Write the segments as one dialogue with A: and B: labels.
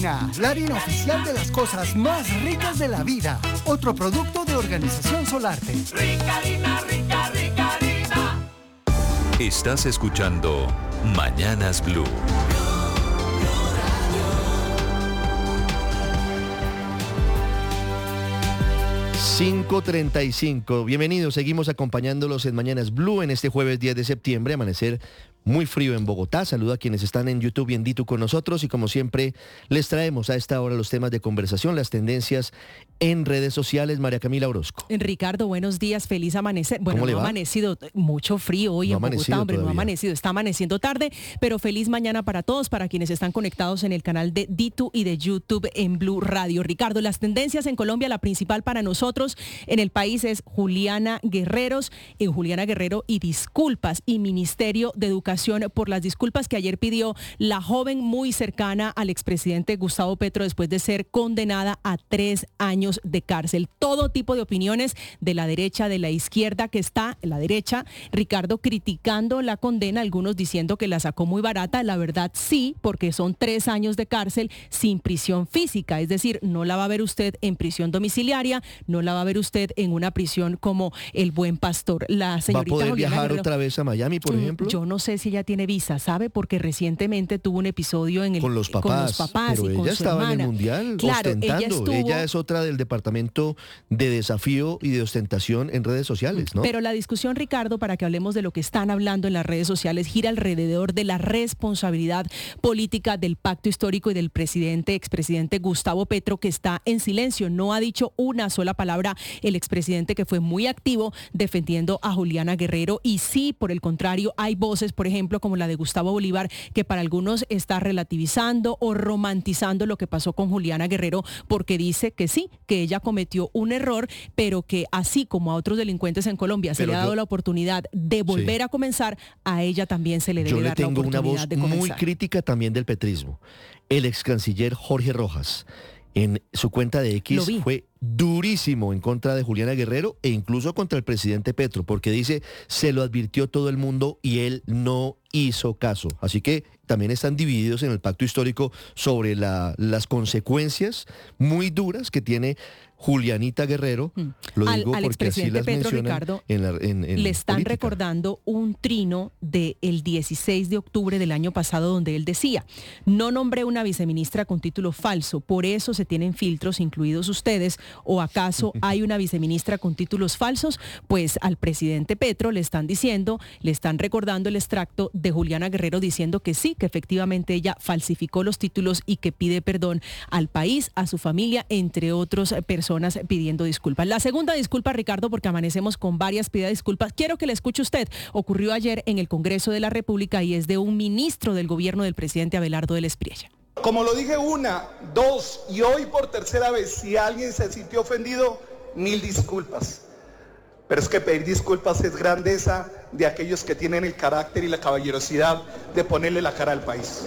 A: Ricarina, la harina oficial de las cosas más ricas de la vida. Otro producto de Organización Solarte.
B: Ricarina, Ricarina.
C: Estás escuchando Mañanas Blue.
D: 5:35. Bienvenidos, seguimos acompañándolos en Mañanas Blue en este jueves 10 de septiembre, amanecer muy frío en Bogotá. Saludo a quienes están en YouTube y en Ditu con nosotros y como siempre les traemos a esta hora los temas de conversación, las tendencias en redes sociales. María Camila Orozco.
E: Ricardo, buenos días, feliz amanecer. Bueno,
D: ¿Cómo le va?
E: Ha amanecido mucho frío hoy
D: No
E: en Bogotá, hombre,
D: todavía.
E: no ha amanecido, está amaneciendo tarde, pero feliz mañana para todos, para quienes están conectados en el canal de Ditu y de YouTube en Blue Radio. Ricardo, las tendencias en Colombia, la principal para nosotros en el país es Juliana Guerrero y disculpas, y Ministerio de Educación por las disculpas que ayer pidió la joven muy cercana al expresidente Gustavo Petro después de ser condenada a 3 años de cárcel. Todo tipo de opiniones de la derecha, de la izquierda, que está la derecha, Ricardo, criticando la condena, algunos diciendo que la sacó muy barata. La verdad sí, porque son 3 años de cárcel sin prisión física, es decir, no la va a ver usted en prisión domiciliaria, no la va a ver usted en una prisión como el Buen Pastor. La señorita
D: ¿Va a poder
E: Juliana
D: viajar
E: Guerrero,
D: otra vez a Miami, por ejemplo?
E: yo no sé si ella tiene visa, ¿sabe? Porque recientemente tuvo un episodio
D: con los papás,
E: y
D: pero
E: con
D: ella
E: su
D: estaba
E: hermana.
D: en el Mundial
E: Claro,
D: ostentando. Ella es otra del departamento de desafío y de ostentación en redes sociales, ¿no?
E: Pero la discusión, Ricardo, para que hablemos de lo que están hablando en las redes sociales, gira alrededor de la responsabilidad política del pacto histórico y del expresidente Gustavo Petro, que está en silencio. No ha dicho una sola palabra el expresidente, que fue muy activo defendiendo a Juliana Guerrero, y sí, por el contrario, hay voces, por ejemplo, como la de Gustavo Bolívar, que para algunos está relativizando o romantizando lo que pasó con Juliana Guerrero, porque dice que sí, que ella cometió un error, pero que así como a otros delincuentes en Colombia se le ha dado la oportunidad de volver a comenzar, a ella también se le debe dar la oportunidad de comenzar.
D: Yo le tengo una voz muy crítica también del petrismo. El ex canciller Jorge Rojas, en su cuenta de X, fue durísimo en contra de Juliana Guerrero e incluso contra el presidente Petro, porque dice, se lo advirtió todo el mundo y él no hizo caso. Así que también están divididos en el pacto histórico sobre las consecuencias muy duras que tiene Julianita Guerrero. Lo digo
E: al
D: porque así las
E: Petro,
D: mencionan,
E: Ricardo,
D: en
E: le están
D: política.
E: recordando un trino del 16 de octubre del año pasado, donde él decía: no nombré una viceministra con título falso, por eso se tienen filtros, incluidos ustedes, o acaso hay una viceministra con títulos falsos. Pues al presidente Petro le están recordando el extracto de Juliana Guerrero diciendo que sí, que efectivamente ella falsificó los títulos y que pide perdón al país, a su familia, entre otras personas, pidiendo disculpas. La segunda disculpa, Ricardo, porque amanecemos con varias pedidas de disculpas, quiero que le escuche usted. Ocurrió ayer en el Congreso de la República y es de un ministro del gobierno del presidente Abelardo del Espriella.
F: Como lo dije 1, 2 y hoy por tercera vez, si alguien se sintió ofendido, 1000 disculpas. Pero es que pedir disculpas es grandeza de aquellos que tienen el carácter y la caballerosidad de ponerle la cara al país.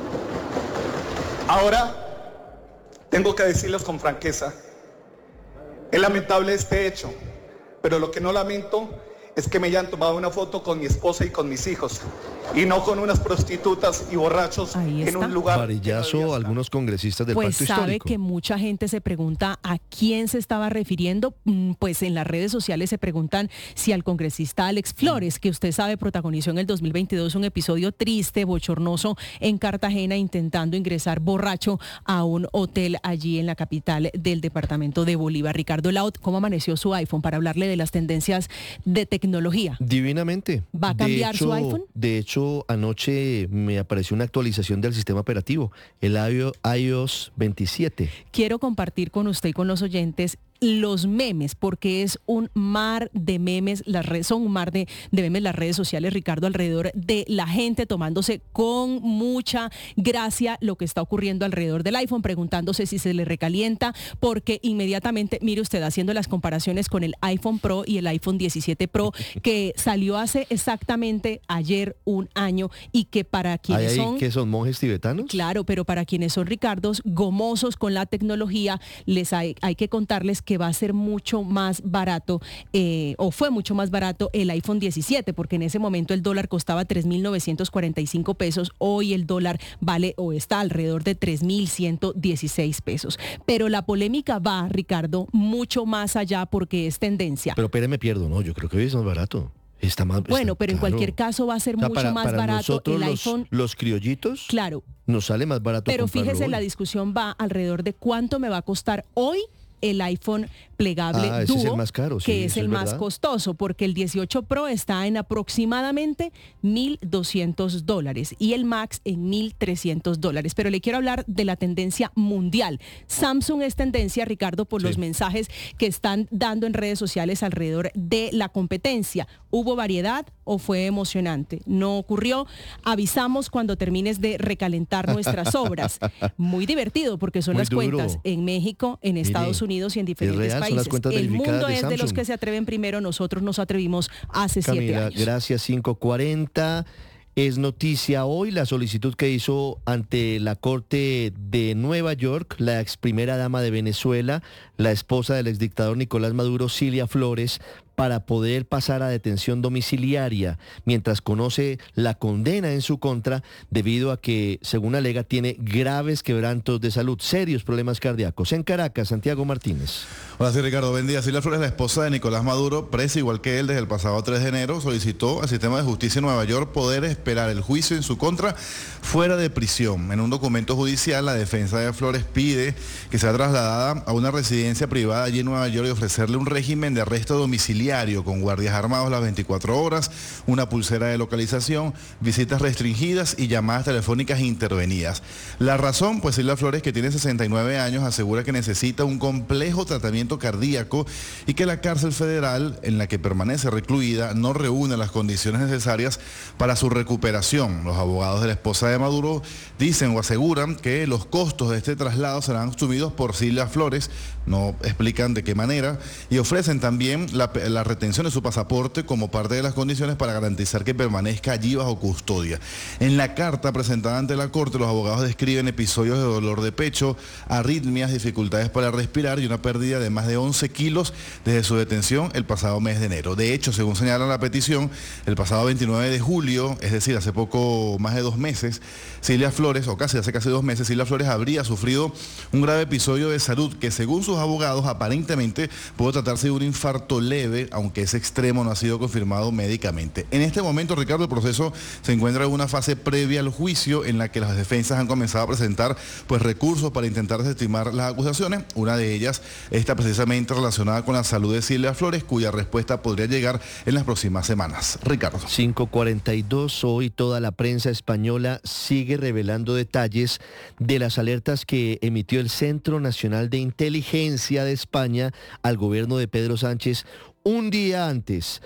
F: Ahora, tengo que decirles con franqueza, es lamentable este hecho, pero lo que no lamento es que me hayan tomado una foto con mi esposa y con mis hijos, y no con unas prostitutas y borrachos en un lugar.
D: Varillazo a algunos congresistas del
E: Pues
D: pacto
E: sabe
D: histórico.
E: que mucha gente se pregunta a quién se estaba refiriendo. Pues en las redes sociales se preguntan si al congresista Alex Flores, que usted sabe protagonizó en el 2022 un episodio triste, bochornoso en Cartagena, intentando ingresar borracho a un hotel allí en la capital del departamento de Bolívar. Ricardo Laut, ¿cómo amaneció su iPhone para hablarle de las tendencias de tecnología?
D: Divinamente.
E: ¿Va a cambiar su iPhone?
D: De hecho, anoche me apareció una actualización del sistema operativo, el iOS 27.
E: Quiero compartir con usted y con los oyentes los memes, porque es un mar de memes, son un mar de memes las redes sociales, Ricardo, alrededor de la gente tomándose con mucha gracia lo que está ocurriendo alrededor del iPhone, preguntándose si se le recalienta, porque inmediatamente, mire usted, haciendo las comparaciones con el iPhone Pro y el iPhone 17 Pro, que salió hace exactamente ayer un año, y que para quienes
D: ¿Que son monjes tibetanos?
E: Claro, pero para quienes son, Ricardos, gomosos con la tecnología, hay que contarles que va a ser mucho más barato, o fue mucho más barato el iPhone 17, porque en ese momento el dólar costaba 3.945 pesos, hoy el dólar vale o está alrededor de 3.116 pesos. Pero la polémica va, Ricardo, mucho más allá porque es tendencia.
D: Pero Pérez, me pierdo, no, yo creo que hoy es más barato. Está más,
E: bueno, pero en
D: claro.
E: cualquier caso va a ser mucho más
D: para
E: barato
D: nosotros
E: el iPhone.
D: Los criollitos,
E: claro,
D: nos sale más barato.
E: Pero fíjese,
D: hoy.
E: la discusión va alrededor de cuánto me va a costar hoy el iPhone plegable
D: ese
E: Duo,
D: es el más caro, sí,
E: que es
D: eso
E: el
D: es
E: más
D: verdad.
E: costoso, porque el 18 Pro está en aproximadamente $1.200 y el Max en $1.300. Pero le quiero hablar de la tendencia mundial. Samsung es tendencia, Ricardo, por los mensajes que están dando en redes sociales alrededor de la competencia. ¿Hubo variedad o fue emocionante? No ocurrió. Avisamos cuando termines de recalentar nuestras obras. Muy divertido, porque son
D: Muy
E: las
D: duro.
E: cuentas en México, en Estados Unidos y en diferentes
D: real, son las
E: países.
D: cuentas
E: El
D: verificadas
E: mundo
D: de
E: es de los
D: Samsung.
E: que se atreven primero, nosotros nos atrevimos hace 7
D: Camila,
E: años.
D: gracias, 5:40. Es noticia hoy la solicitud que hizo ante la Corte de Nueva York la ex primera dama de Venezuela, la esposa del exdictador Nicolás Maduro, Cilia Flores, para poder pasar a detención domiciliaria mientras conoce la condena en su contra debido a que, según alega, tiene graves quebrantos de salud, serios problemas cardíacos. En Caracas, Santiago Martínez.
G: Hola, sí, Ricardo, buen día. Cilia Flores, la esposa de Nicolás Maduro, presa igual que él desde el pasado 3 de enero, solicitó al sistema de justicia en Nueva York poder esperar el juicio en su contra fuera de prisión. En un documento judicial, la defensa de Flores pide que sea trasladada a una residencia privada allí en Nueva York y ofrecerle un régimen de arresto domiciliario con guardias armados las 24 horas, una pulsera de localización, visitas restringidas y llamadas telefónicas intervenidas. La razón, pues Cilia Flores, que tiene 69 años, asegura que necesita un complejo tratamiento cardíaco y que la cárcel federal en la que permanece recluida no reúne las condiciones necesarias para su recuperación. Los abogados de la esposa de Maduro dicen o aseguran que los costos de este traslado serán asumidos por Cilia Flores, no explican de qué manera, y ofrecen también la retención de su pasaporte como parte de las condiciones para garantizar que permanezca allí bajo custodia. En la carta presentada ante la Corte, los abogados describen episodios de dolor de pecho, arritmias, dificultades para respirar y una pérdida de más de 11 kilos desde su detención el pasado mes de enero. De hecho, según señala la petición, el pasado 29 de julio, es decir, hace poco más de 2 meses, Cilia Flores, o casi hace 2 meses, Cilia Flores habría sufrido un grave episodio de salud que, según sus abogados, aparentemente pudo tratarse de un infarto leve, aunque ese extremo no ha sido confirmado médicamente. En este momento, Ricardo, el proceso se encuentra en una fase previa al juicio en la que las defensas han comenzado a presentar recursos para intentar desestimar las acusaciones. Una de ellas está precisamente relacionada con la salud de Cilia Flores, cuya respuesta podría llegar en las próximas semanas. Ricardo.
D: 5:42, hoy toda la prensa española sigue revelando detalles de las alertas que emitió el Centro Nacional de Inteligencia de España al gobierno de Pedro Sánchez un día antes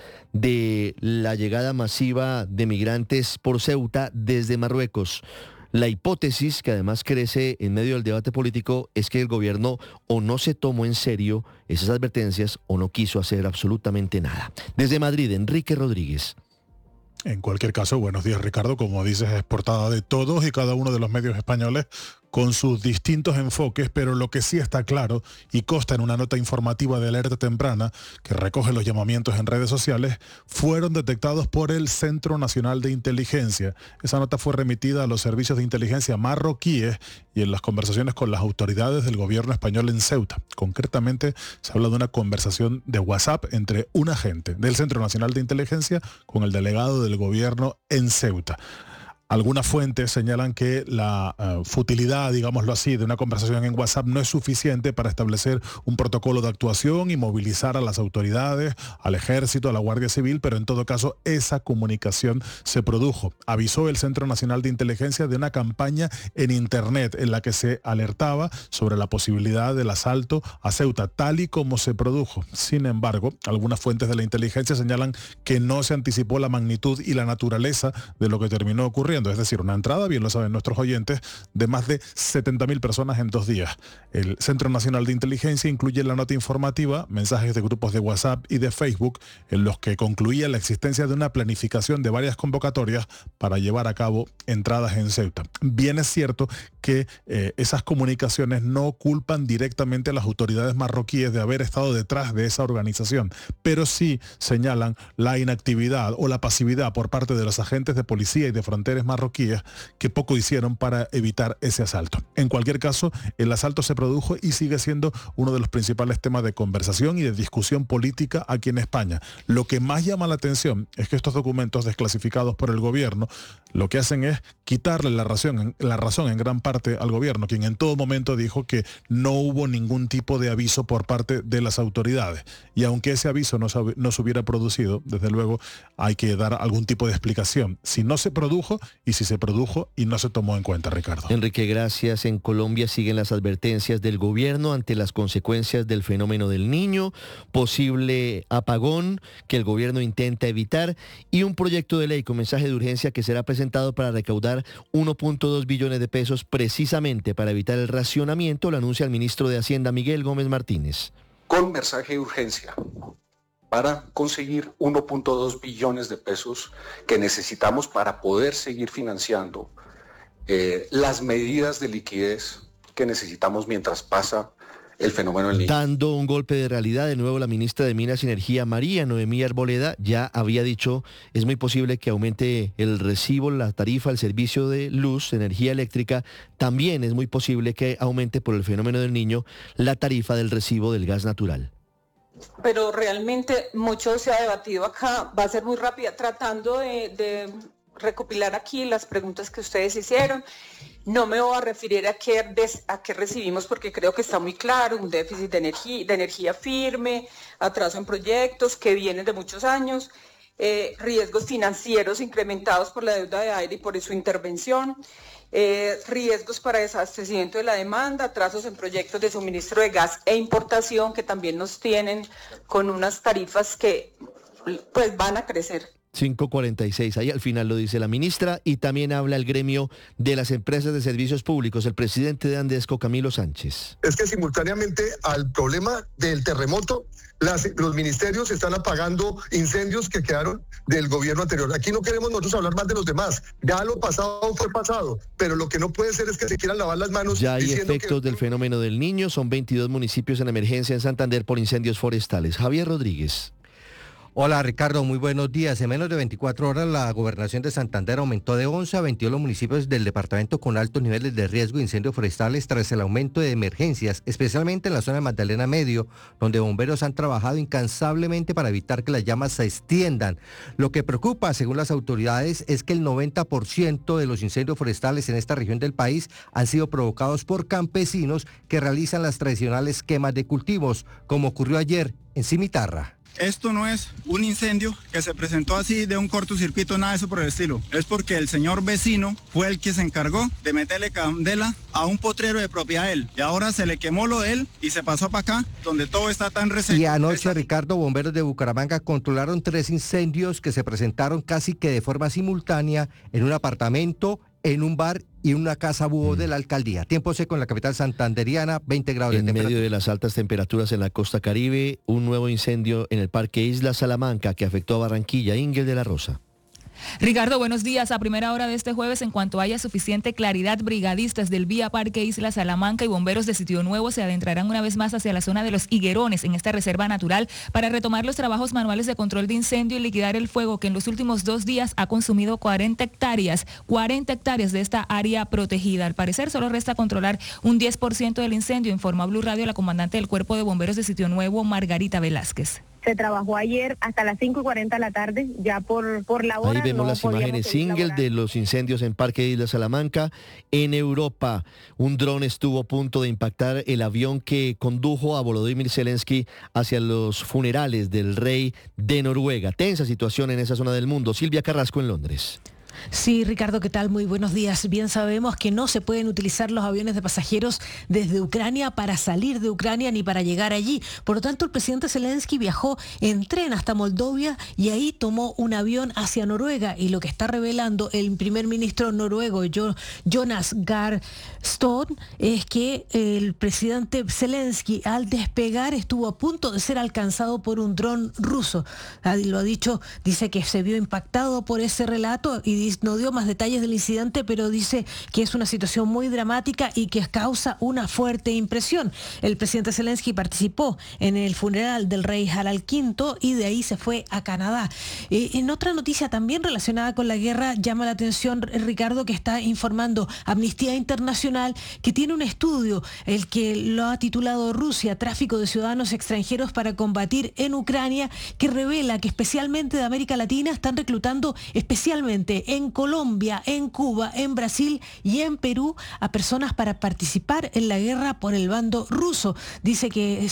D: de la llegada masiva de migrantes por Ceuta desde Marruecos. La hipótesis, que además crece en medio del debate político, es que el gobierno o no se tomó en serio esas advertencias o no quiso hacer absolutamente nada. Desde Madrid, Enrique Rodríguez.
H: En cualquier caso, buenos días, Ricardo. Como dices, es portada de todos y cada uno de los medios españoles con sus distintos enfoques, pero lo que sí está claro y consta en una nota informativa de Alerta Temprana que recoge los llamamientos en redes sociales, fueron detectados por el Centro Nacional de Inteligencia. Esa nota fue remitida a los servicios de inteligencia marroquíes y en las conversaciones con las autoridades del gobierno español en Ceuta. Concretamente, se habla de una conversación de WhatsApp entre un agente del Centro Nacional de Inteligencia con el delegado del gobierno en Ceuta. Algunas fuentes señalan que la futilidad, digámoslo así, de una conversación en WhatsApp no es suficiente para establecer un protocolo de actuación y movilizar a las autoridades, al ejército, a la Guardia Civil, pero en todo caso esa comunicación se produjo. Avisó el Centro Nacional de Inteligencia de una campaña en Internet en la que se alertaba sobre la posibilidad del asalto a Ceuta, tal y como se produjo. Sin embargo, algunas fuentes de la inteligencia señalan que no se anticipó la magnitud y la naturaleza de lo que terminó ocurriendo. produciendo, es decir, una entrada, bien lo saben nuestros oyentes, de más de 70.000 personas en 2 días. El Centro Nacional de Inteligencia incluye en la nota informativa mensajes de grupos de WhatsApp y de Facebook en los que concluía la existencia de una planificación de varias convocatorias para llevar a cabo entradas en Ceuta. Bien es cierto que esas comunicaciones no culpan directamente a las autoridades marroquíes de haber estado detrás de esa organización, pero sí señalan la inactividad o la pasividad por parte de los agentes de policía y de fronteras marroquíes que poco hicieron para evitar ese asalto. En cualquier caso, el asalto se produjo y sigue siendo uno de los principales temas de conversación y de discusión política aquí en España. Lo que más llama la atención es que estos documentos desclasificados por el gobierno lo que hacen es quitarle la razón en gran parte al gobierno, quien en todo momento dijo que no hubo ningún tipo de aviso por parte de las autoridades. Y aunque ese aviso no se hubiera producido, desde luego hay que dar algún tipo de explicación. Si no se produjo y si se produjo y no se tomó en cuenta, Ricardo.
D: Enrique, gracias. En Colombia siguen las advertencias del gobierno ante las consecuencias del fenómeno del Niño, posible apagón que el gobierno intenta evitar y un proyecto de ley con mensaje de urgencia que será presentado para recaudar 1.2 billones de pesos precisamente para evitar el racionamiento, lo anuncia el ministro de Hacienda Miguel Gómez Martínez.
I: Con mensaje de urgencia para conseguir 1.2 billones de pesos que necesitamos para poder seguir financiando las medidas de liquidez que necesitamos mientras pasa el fenómeno del Niño.
D: Dando un golpe de realidad, de nuevo la ministra de Minas y Energía, María Noemí Arboleda, ya había dicho, es muy posible que aumente el recibo, la tarifa, el servicio de luz, energía eléctrica. También es muy posible que aumente por el fenómeno del Niño la tarifa del recibo del gas natural.
J: Pero realmente mucho se ha debatido acá, va a ser muy rápida, tratando de recopilar aquí las preguntas que ustedes hicieron. No me voy a referir a qué recibimos porque creo que está muy claro, un déficit de energía firme, atraso en proyectos que vienen de muchos años, riesgos financieros incrementados por la deuda de aire y por su intervención, riesgos para desabastecimiento de la demanda, atrasos en proyectos de suministro de gas e importación que también nos tienen con unas tarifas que pues van a crecer.
D: 5:46, ahí al final lo dice la ministra y también habla el gremio de las empresas de servicios públicos, el presidente de Andesco, Camilo Sánchez.
K: Es que simultáneamente al problema del terremoto, los ministerios están apagando incendios que quedaron del gobierno anterior. Aquí no queremos nosotros hablar más de los demás, ya lo pasado fue pasado, pero lo que no puede ser es que se quieran lavar las manos.
D: Ya hay efectos del fenómeno del Niño, son 22 municipios en emergencia en Santander por incendios forestales. Javier Rodríguez.
L: Hola Ricardo, muy buenos días. En menos de 24 horas la gobernación de Santander aumentó de 11 a 22 los municipios del departamento con altos niveles de riesgo de incendios forestales tras el aumento de emergencias, especialmente en la zona de Magdalena Medio, donde bomberos han trabajado incansablemente para evitar que las llamas se extiendan. Lo que preocupa, según las autoridades, es que el 90% de los incendios forestales en esta región del país han sido provocados por campesinos que realizan las tradicionales quemas de cultivos, como ocurrió ayer en Cimitarra.
M: Esto no es un incendio que se presentó así de un cortocircuito, nada de eso por el estilo. Es porque el señor vecino fue el que se encargó de meterle candela a un potrero de propiedad de él. Y ahora se le quemó lo de él y se pasó para acá, donde todo está tan reseco.
L: Y anoche, Ricardo, bomberos de Bucaramanga controlaron 3 incendios que se presentaron casi que de forma simultánea en un apartamento, en un bar y en una casa búho de la alcaldía. Tiempo seco en la capital santanderiana, 20 grados de temperatura.
D: En medio de las altas temperaturas en la costa Caribe, un nuevo incendio en el Parque Isla Salamanca que afectó a Barranquilla. Ingel de la Rosa.
N: Ricardo, buenos días. A primera hora de este jueves, en cuanto haya suficiente claridad, brigadistas del Vía Parque Isla Salamanca y bomberos de Sitio Nuevo se adentrarán una vez más hacia la zona de los Higuerones, en esta reserva natural, para retomar los trabajos manuales de control de incendio y liquidar el fuego que en los últimos 2 días ha consumido 40 hectáreas de esta área protegida. Al parecer, solo resta controlar un 10% del incendio, informó a Blue Radio la comandante del Cuerpo de Bomberos de Sitio Nuevo, Margarita Velázquez.
O: Se trabajó ayer hasta las 5:40 de la tarde, ya por la hora.
D: Ahí vemos las imágenes single de los incendios en Parque Isla Salamanca. En Europa, un dron estuvo a punto de impactar el avión que condujo a Volodymyr Zelensky hacia los funerales del rey de Noruega. Tensa situación en esa zona del mundo. Silvia Carrasco en Londres.
P: Sí, Ricardo, ¿qué tal? Muy buenos días. Bien sabemos que no se pueden utilizar los aviones de pasajeros desde Ucrania para salir de Ucrania ni para llegar allí. Por lo tanto, el presidente Zelensky viajó en tren hasta Moldovia y ahí tomó un avión hacia Noruega. Y lo que está revelando el primer ministro noruego, Jonas Gahr Støre, es que el presidente Zelensky al despegar estuvo a punto de ser alcanzado por un dron ruso. Lo ha dicho, dice que se vio impactado por ese relato y no dio más detalles del incidente, pero dice que es una situación muy dramática y que causa una fuerte impresión. El presidente Zelensky participó en el funeral del rey Harald V y de ahí se fue a Canadá. En otra noticia también relacionada con la guerra, llama la atención, Ricardo, que está informando Amnistía Internacional, que tiene un estudio, el que lo ha titulado Rusia, tráfico de ciudadanos extranjeros para combatir en Ucrania, que revela que especialmente de América Latina están reclutando especialmente en Colombia, en Cuba, en Brasil y en Perú a personas para participar en la guerra por el bando ruso. Dice que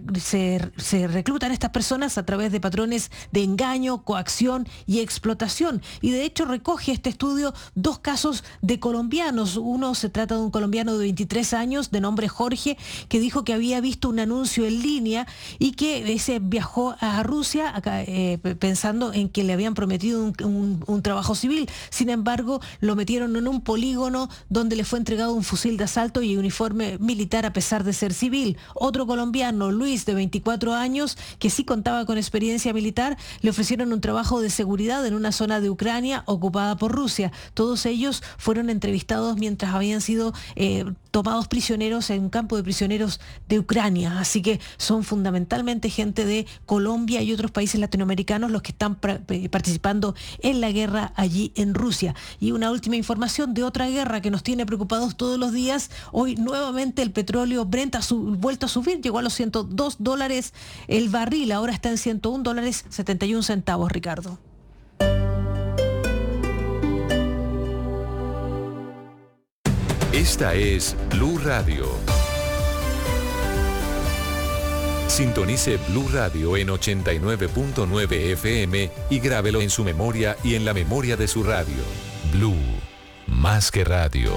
P: se reclutan estas personas a través de patrones de engaño, coacción y explotación. Y de hecho recoge este estudio 2 casos de colombianos. Uno se trata de un colombiano de 23 años de nombre Jorge, que dijo que había visto un anuncio en línea y que ese viajó a Rusia pensando en que le habían prometido un trabajo civil. Sin embargo, lo metieron en un polígono donde le fue entregado un fusil de asalto y uniforme militar a pesar de ser civil. Otro colombiano, Luis, de 24 años, que sí contaba con experiencia militar, le ofrecieron un trabajo de seguridad en una zona de Ucrania ocupada por Rusia. Todos ellos fueron entrevistados mientras habían sido tomados prisioneros en un campo de prisioneros de Ucrania. Así que son fundamentalmente gente de Colombia y otros países latinoamericanos los que están participando en la guerra allí en Rusia. Y una última información de otra guerra que nos tiene preocupados todos los días. Hoy nuevamente el petróleo Brent ha vuelto a subir, llegó a los $102 el barril, ahora está en $101.71, Ricardo.
C: Esta es Blue Radio. Sintonice Blue Radio en 89.9 FM y grábelo en su memoria y en la memoria de su radio. Blue, más que radio.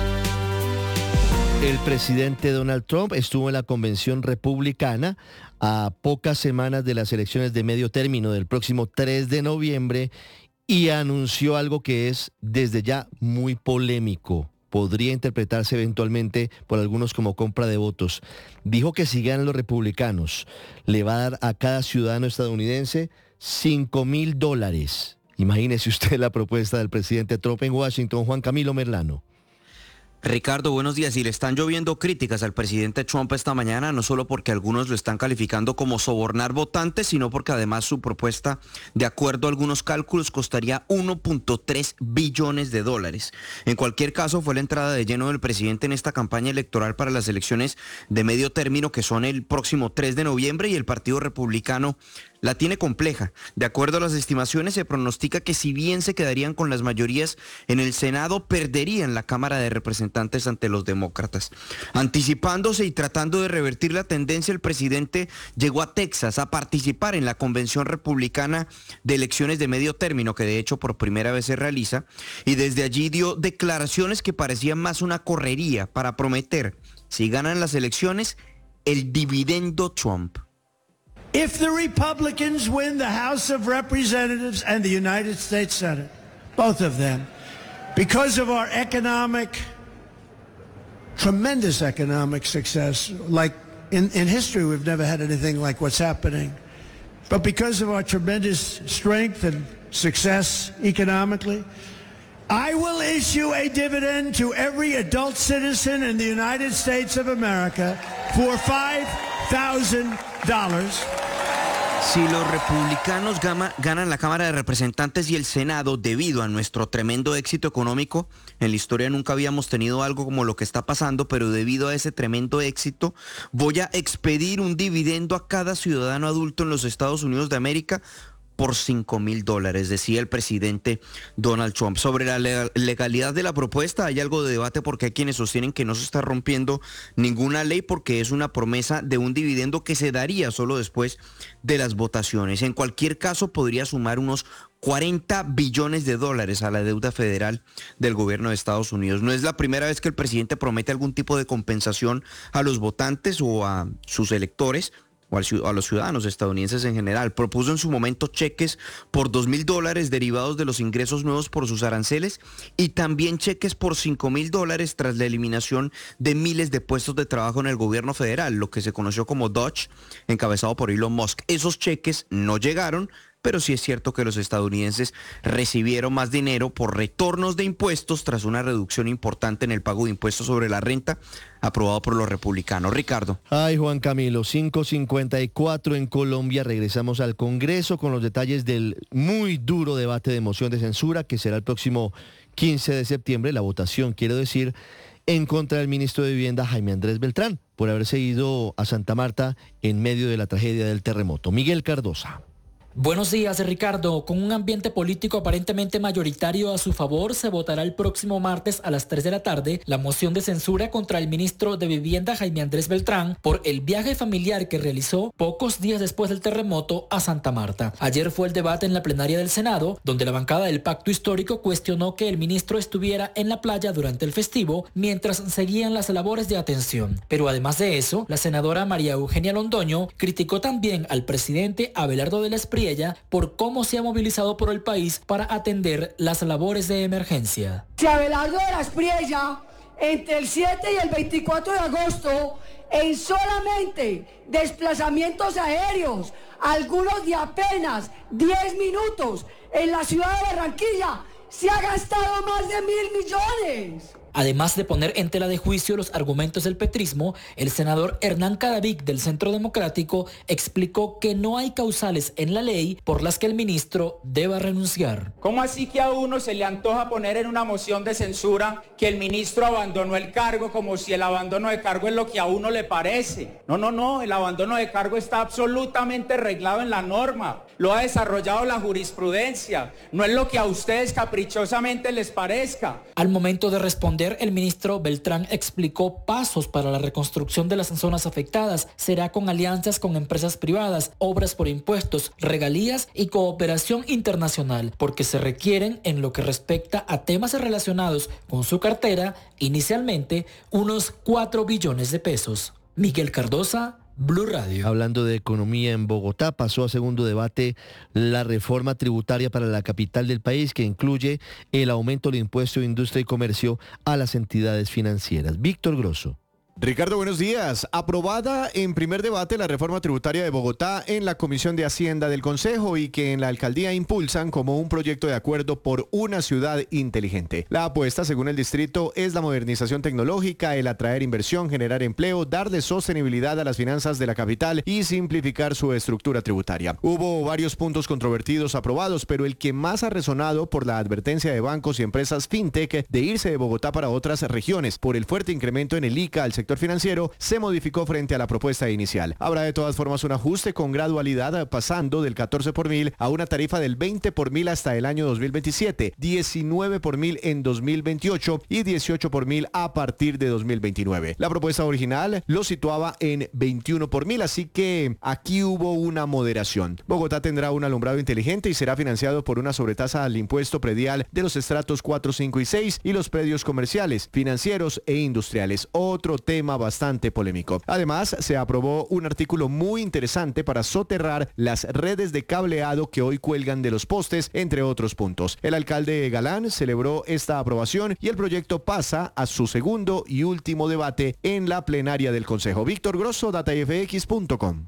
D: El presidente Donald Trump estuvo en la convención republicana a pocas semanas de las elecciones de medio término del próximo 3 de noviembre y anunció algo que es desde ya muy polémico. Podría interpretarse eventualmente por algunos como compra de votos. Dijo que si ganan los republicanos, le va a dar a cada ciudadano estadounidense $5,000. Imagínese usted la propuesta del presidente Trump en Washington. Juan Camilo Merlano.
Q: Ricardo, buenos días. Y le están lloviendo críticas al presidente Trump esta mañana, no solo porque algunos lo están calificando como sobornar votantes, sino porque además su propuesta, de acuerdo a algunos cálculos, costaría $1.3 billones. En cualquier caso, fue la entrada de lleno del presidente en esta campaña electoral para las elecciones de medio término, que son el próximo 3 de noviembre, y el Partido Republicano la tiene compleja. De acuerdo a las estimaciones, se pronostica que si bien se quedarían con las mayorías en el Senado, perderían la Cámara de Representantes ante los demócratas. Anticipándose y tratando de revertir la tendencia, el presidente llegó a Texas a participar en la convención republicana de elecciones de medio término, que de hecho por primera vez se realiza, y desde allí dio declaraciones que parecían más una correría para prometer, si ganan las elecciones, el dividendo Trump.
R: If the Republicans win the House of Representatives and the United States Senate, both of them, because of our tremendous economic success, like in history we've never had anything like what's happening, but because of our tremendous strength and success economically, I will issue a dividend to every adult citizen in the United States of America for $5,000.
Q: Si los republicanos ganan la Cámara de Representantes y el Senado debido a nuestro tremendo éxito económico, en la historia nunca habíamos tenido algo como lo que está pasando, pero debido a ese tremendo éxito, voy a expedir un dividendo a cada ciudadano adulto en los Estados Unidos de América por $5.000, decía el presidente Donald Trump. Sobre la legalidad de la propuesta hay algo de debate porque hay quienes sostienen que no se está rompiendo ninguna ley porque es una promesa de un dividendo que se daría solo después de las votaciones. En cualquier caso podría sumar unos $40 billones a la deuda federal del gobierno de Estados Unidos. No es la primera vez que el presidente promete algún tipo de compensación a los votantes o a sus electores o a los ciudadanos estadounidenses en general. Propuso en su momento cheques por $2.000 derivados de los ingresos nuevos por sus aranceles y también cheques por $5.000 tras la eliminación de miles de puestos de trabajo en el gobierno federal, lo que se conoció como DOGE, encabezado por Elon Musk. Esos cheques no llegaron, pero sí es cierto que los estadounidenses recibieron más dinero por retornos de impuestos tras una reducción importante en el pago de impuestos sobre la renta aprobado por los republicanos. Ricardo.
D: Ay, Juan Camilo, 5:54 en Colombia. Regresamos al Congreso con los detalles del muy duro debate de moción de censura que será el próximo 15 de septiembre. La votación, quiero decir, en contra del ministro de Vivienda, Jaime Andrés Beltrán, por haberse ido a Santa Marta en medio de la tragedia del terremoto. Miguel Cardosa.
S: Buenos días, Ricardo. Con un ambiente político aparentemente mayoritario a su favor, se votará el próximo martes a las 3 de la tarde la moción de censura contra el ministro de Vivienda, Jaime Andrés Beltrán, por el viaje familiar que realizó pocos días después del terremoto a Santa Marta. Ayer fue el debate en la plenaria del Senado, donde la bancada del Pacto Histórico cuestionó que el ministro estuviera en la playa durante el festivo mientras seguían las labores de atención. Pero además de eso, la senadora María Eugenia Londoño criticó también al presidente Abelardo de la Espriella por cómo se ha movilizado por el país para atender las labores de emergencia.
T: Si Abelardo de la Espriella, entre el 7 y el 24 de agosto, en solamente desplazamientos aéreos, algunos de apenas 10 minutos, en la ciudad de Barranquilla, se ha gastado más de 1.000 millones.
S: Además de poner en tela de juicio los argumentos del petrismo, el senador Hernán Cadavid del Centro Democrático explicó que no hay causales en la ley por las que el ministro deba renunciar.
U: ¿Cómo así que a uno se le antoja poner en una moción de censura que el ministro abandonó el cargo como si el abandono de cargo es lo que a uno le parece? No, el abandono de cargo está absolutamente reglado en la norma. Lo ha desarrollado la jurisprudencia. No es lo que a ustedes caprichosamente les parezca.
S: Al momento de responder, el ministro Beltrán explicó pasos para la reconstrucción de las zonas afectadas. Será con alianzas con empresas privadas, obras por impuestos, regalías y cooperación internacional, porque se requieren, en lo que respecta a temas relacionados con su cartera, inicialmente unos 4 billones de pesos. Miguel Cardosa, Blue Radio.
D: Hablando de economía en Bogotá, pasó a segundo debate la reforma tributaria para la capital del país que incluye el aumento del impuesto de industria y comercio a las entidades financieras. Víctor Grosso.
V: Ricardo, buenos días. Aprobada en primer debate la reforma tributaria de Bogotá en la Comisión de Hacienda del Consejo y que en la alcaldía impulsan como un proyecto de acuerdo por una ciudad inteligente. La apuesta, según el distrito, es la modernización tecnológica, el atraer inversión, generar empleo, darle sostenibilidad a las finanzas de la capital y simplificar su estructura tributaria. Hubo varios puntos controvertidos aprobados, pero el que más ha resonado por la advertencia de bancos y empresas fintech de irse de Bogotá para otras regiones por el fuerte incremento en el ICA al sector financiero se modificó frente a la propuesta inicial. Habrá de todas formas un ajuste con gradualidad pasando del 14 por mil a una tarifa del 20 por mil hasta el año 2027, 19 por mil en 2028 y 18 por mil a partir de 2029. La propuesta original lo situaba en 21 por mil, así que aquí hubo una moderación. Bogotá tendrá un alumbrado inteligente y será financiado por una sobretasa al impuesto predial de los estratos 4, 5 y 6 y los predios comerciales, financieros e industriales. Otro tema bastante polémico. Además, se aprobó un artículo muy interesante para soterrar las redes de cableado que hoy cuelgan de los postes, entre otros puntos. El alcalde Galán celebró esta aprobación y el proyecto pasa a su segundo y último debate en la plenaria del Consejo. Víctor Grosso, datafx.com.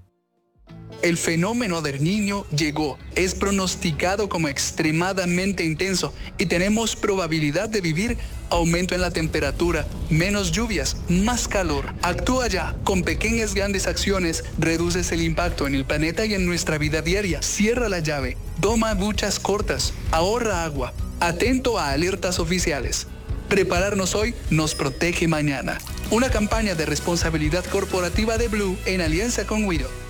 W: El fenómeno del Niño llegó, es pronosticado como extremadamente intenso y tenemos probabilidad de vivir aumento en la temperatura, menos lluvias, más calor. Actúa ya, con pequeñas grandes acciones reduces el impacto en el planeta y en nuestra vida diaria. Cierra la llave, toma duchas cortas, ahorra agua, atento a alertas oficiales. Prepararnos hoy nos protege mañana. Una campaña de responsabilidad corporativa de Blue en alianza con Wido.